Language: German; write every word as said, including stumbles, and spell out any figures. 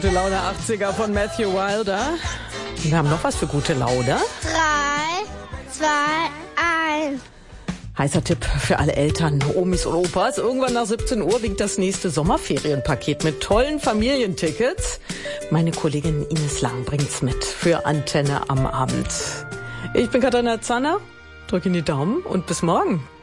Gute Laune achtziger von Matthew Wilder. Wir haben noch was für gute Laune. Drei, zwei, eins. Heißer Tipp für alle Eltern, Omis und Opas. Irgendwann nach siebzehn Uhr winkt das nächste Sommerferienpaket mit tollen Familientickets. Meine Kollegin Ines Lang bringt's mit für Antenne am Abend. Ich bin Katharina Zanner, drücke in die Daumen und bis morgen.